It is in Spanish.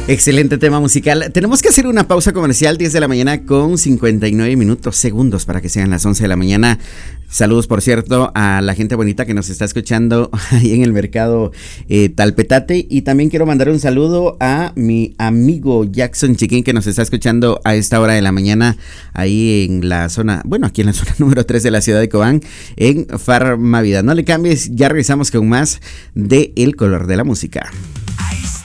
Excelente tema musical. Tenemos que hacer una pausa comercial, 10 de la mañana con 59 minutos, segundos para que sean las 11 de la mañana. Saludos, por cierto, a la gente bonita que nos está escuchando ahí en el mercado Talpetate. Y también quiero mandar un saludo a mi amigo Jackson Chiquín, que nos está escuchando a esta hora de la mañana ahí en la zona, bueno, aquí en la zona número 3 de la ciudad de Cobán, en Farmavida. No le cambies, ya regresamos con más de El Color de la Música.